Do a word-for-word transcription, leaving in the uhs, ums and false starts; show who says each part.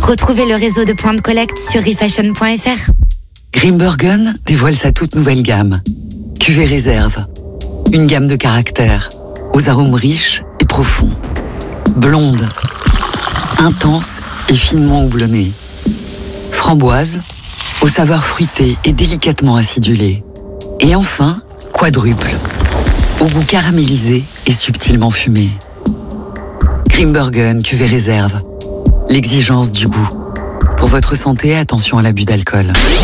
Speaker 1: Retrouvez le réseau de points de collecte sur refashion point f r.
Speaker 2: Grimbergen dévoile sa toute nouvelle gamme. Cuvée réserve. Une gamme de caractères, aux arômes riches et profonds. Blonde, intense et finement houblonnée. Framboise, aux saveurs fruitées et délicatement acidulées. Et enfin, quadruple, au goût caramélisé et subtilement fumé. Grimbergen cuvée réserve. L'exigence du goût. Pour votre santé, attention à l'abus d'alcool.